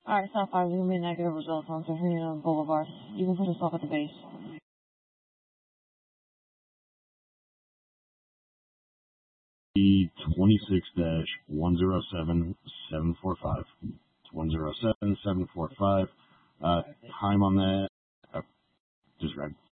Alright, South 5, we made negative results on San Fernando Boulevard. You can put us off at the base. E26-107745. 107745. Time on that. Just right.